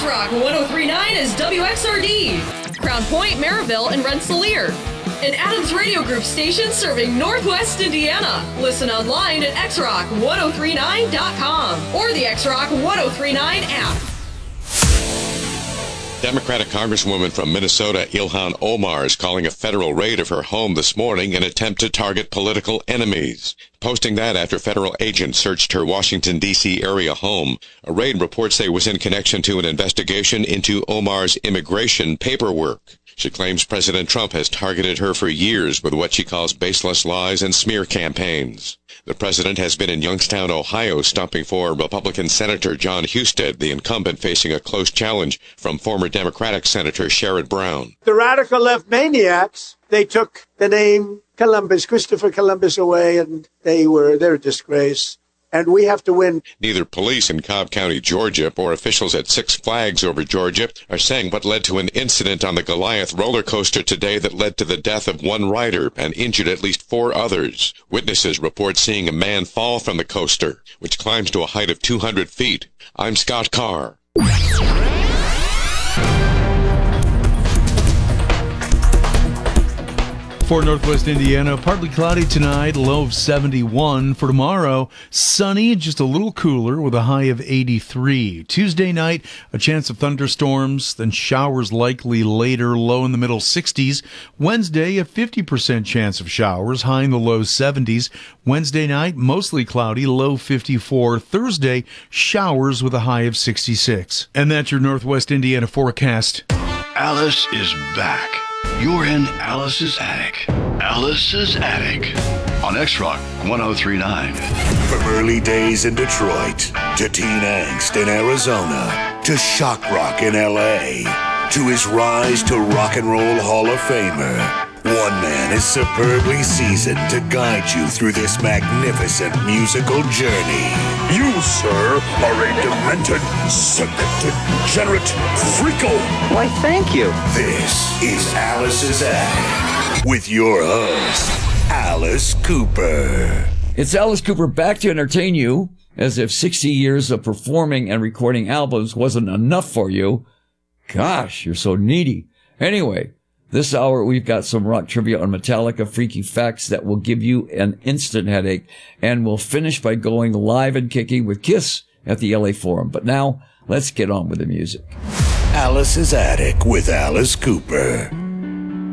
X-Rock 103.9 is WXRD, Crown Point, Maryville, and Rensselaer. An Adams Radio Group station serving Northwest Indiana. Listen online at xrock1039.com or the X-Rock 1039 app. Democratic Congresswoman from Minnesota, Ilhan Omar, is calling a federal raid of her home this morning in an attempt to target political enemies. Posting that after federal agents searched her Washington, D.C. area home. A raid, reports say, was in connection to an investigation into Omar's immigration paperwork. She claims President Trump has targeted her for years with what she calls baseless lies and smear campaigns. The president has been in Youngstown, Ohio, stumping for Republican Senator John Husted, the incumbent facing a close challenge from former Democratic Senator Sherrod Brown. The radical left maniacs, they took the name Columbus, Christopher Columbus, away, and they're a disgrace. And we have to win. Neither police in Cobb County, Georgia, or officials at Six Flags over Georgia are saying what led to an incident on the Goliath roller coaster today that led to the death of one rider and injured at least 4 others. Witnesses report seeing a man fall from the coaster, which climbs to a height of 200 feet. I'm Scott Carr. For Northwest Indiana, partly cloudy tonight, low of 71. For tomorrow, sunny, just a little cooler with a high of 83. Tuesday night, a chance of thunderstorms, then showers likely later, low in the middle 60s. Wednesday, a 50% chance of showers, high in the low 70s. Wednesday night, mostly cloudy, low 54. Thursday, showers with a high of 66. And that's your Northwest Indiana forecast. Alice is back. You're in Alice's Attic. Alice's Attic on X-Rock 103.9. From early days in Detroit to teen angst in Arizona to shock rock in L.A. to his rise to Rock and Roll Hall of Famer, one man is superbly seasoned to guide you through this magnificent musical journey. You, sir, are a demented, sick, degenerate freako. Why, thank you. This is Alice's Attic with your host, Alice Cooper. It's Alice Cooper back to entertain you, as if 60 years of performing and recording albums wasn't enough for you. Gosh, you're so needy. Anyway, this hour, we've got some rock trivia on Metallica, freaky facts that will give you an instant headache, and we'll finish by going live and kicking with Kiss at the LA Forum. But now, let's get on with the music. Alice's Attic with Alice Cooper.